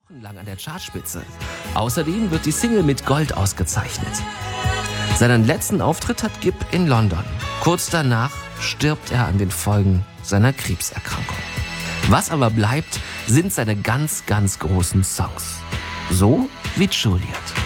wochenlang an der Chartspitze. Außerdem wird die Single mit Gold ausgezeichnet. Seinen letzten Auftritt hat Gibb in London. Kurz danach stirbt er an den Folgen seiner Krebserkrankung. Was aber bleibt, sind seine ganz, ganz großen Songs. So wie Juliet.